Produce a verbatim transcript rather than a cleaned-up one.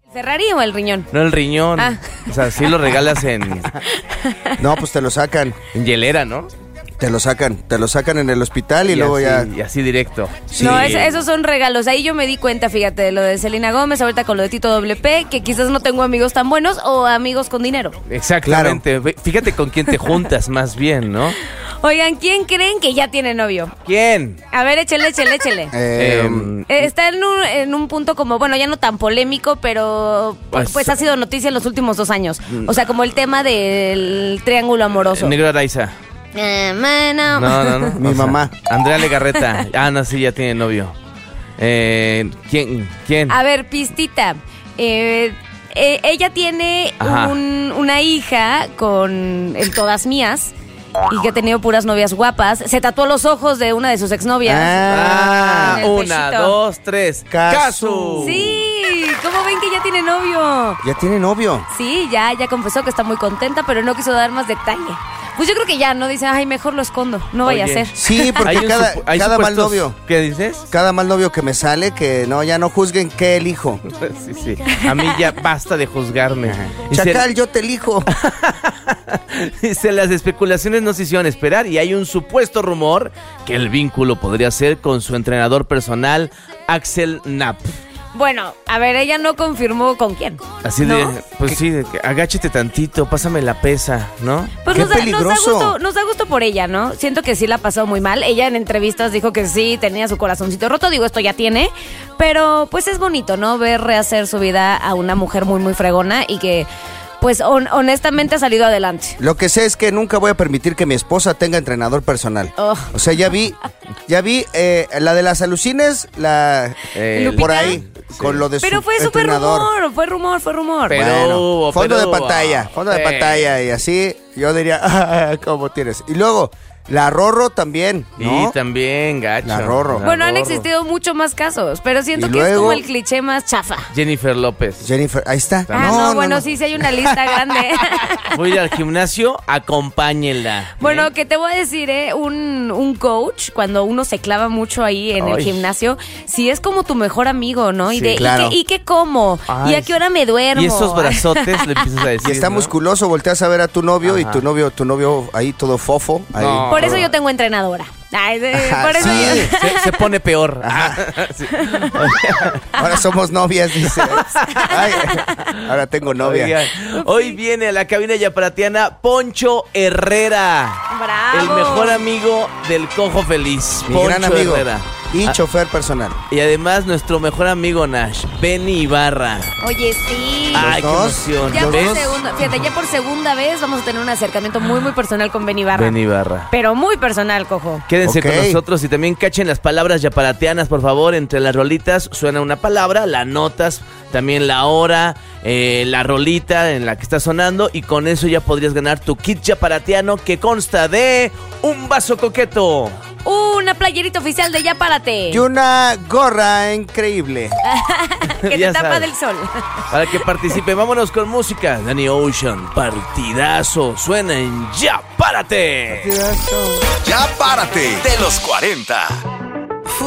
¿Ferrari o el riñón? No, el riñón. Ah. O sea, sí lo regalas en, No, pues te lo sacan. en hielera, ¿no? Te lo sacan. Te lo sacan en el hospital y, Y luego así, ya... Y así directo. Sí. No, es- esos son regalos. Ahí yo me di cuenta, fíjate, de lo de Selena Gómez, ahorita con lo de Tito Doble P, que quizás no tengo amigos tan buenos o amigos con dinero. Exactamente. Fíjate con quién te juntas más bien, ¿no? Oigan, ¿quién creen que ya tiene novio? ¿Quién? A ver, échele, échele, échele. Eh, Em, Eh, Está en un, en un punto como, bueno, ya no tan polémico, pero pues, Pues- ha sido noticia en los últimos dos años. O sea, como el tema del triángulo amoroso. Negro Araiza. Eh, bueno. No, no, no. Mi O sea, mamá. Andrea Legarreta. Ah, no, sí, ya tiene novio. Eh, ¿Quién? ¿Quién? A ver, pistita. Eh, eh, ella tiene Ajá. un- una hija con el Todas Mías y que ha tenido puras novias guapas. Se tatuó los ojos de una de sus exnovias. Ah, En el una, pechito. dos, tres. Casu. Casu. Sí, ¿cómo ven que ya tiene novio? Ya tiene novio. Sí, ya, ya confesó que está muy contenta, pero no quiso dar más detalle. Pues yo creo que ya, ¿no? Dice, ay, mejor lo escondo, no vaya Oye. a ser. Sí, porque Hay un cada, supu- hay cada mal supuestos- novio... ¿Qué dices? Cada mal novio que me sale, que no, ya no juzguen que elijo. Sí, sí. A mí ya basta de juzgarme. Dice, Chacal, yo te elijo. dice, las especulaciones no se hicieron esperar y hay un supuesto rumor que el vínculo podría ser con su entrenador personal, Axel Knapp. Bueno, a ver, ella no confirmó con quién. Así ¿No? de, pues sí, de que agáchate tantito, pásame la pesa, ¿no? Pues ¡Qué nos da, nos da peligroso! gusto, nos da gusto por ella, ¿no? Siento que sí la ha pasado muy mal. Ella en entrevistas dijo que sí, tenía su corazoncito roto. Digo, esto ya tiene. Pero pues es bonito, ¿no? Ver rehacer su vida a una mujer muy, muy fregona y que, pues hon- honestamente ha salido adelante. Lo que sé es que nunca voy a permitir que mi esposa tenga entrenador personal. Oh. O sea, ya vi, ya vi eh, la de las alucines, la Eh, ¿Lupita? por ahí, con lo de Pero su fue súper entrenador. rumor, fue rumor, fue rumor. Pero Bueno, hubo, fondo pero de hubo. pantalla, fondo de Sí. pantalla y así yo diría, ah, ¿cómo tienes? Y luego, la Rorro también, ¿no? Y también, gacho. La Rorro. Bueno, han Rorro. existido mucho más casos, pero siento Y que es luego- como el cliché más chafa. Jennifer López. Jennifer, ahí está. Ah, no, bueno, sí, sí hay una lista grande. Voy a ir al gimnasio, acompáñenla. Bueno, ¿eh? que te voy a decir, ¿eh? Un, un coach, cuando uno se clava mucho ahí en el Ay. gimnasio, sí es como tu mejor amigo, ¿no? Y Sí, de, claro. ¿y qué, y qué como? Ay, ¿Y a qué hora me duermo? Y esos brazotes le empiezas a decir, Y está ¿no? musculoso, volteas a ver a tu novio y Ajá. tu novio, tu novio ahí todo fofo. Ahí. No. Por eso yo tengo entrenadora. Ay, de- Ajá, por eso sí. yo- Se, se pone peor. Sí. Ahora somos novias, dice. Ay, ahora tengo novia. Oigan, hoy viene a la cabina yaparatiana Poncho Herrera. Bravo. El mejor amigo del Cojo Feliz. Mi Poncho gran amigo. Herrera. Y Ah, chofer personal. y además nuestro mejor amigo Nash, Benny Ibarra. Oye, sí. Ay, qué dos. emoción. Ya por ¿Ves? segunda, fíjate, ya por segunda vez vamos a tener un acercamiento muy, muy personal con Benny Barra. Benny Ibarra. Pero muy personal, cojo. Quédense Ok. con nosotros y también cachen las palabras yaparateanas, por favor. Entre las rolitas suena una palabra, la notas, también la hora, eh, la rolita en la que está sonando. Y con eso ya podrías ganar tu kit yaparateano que consta de un vaso coqueto. Una playerita oficial de Ya Párate. Y una gorra increíble. que te Ya tapa sabes. del sol. Para que participe, vámonos con música. Danny Ocean, partidazo, suena en Ya Párate. Ya párate de los cuarenta.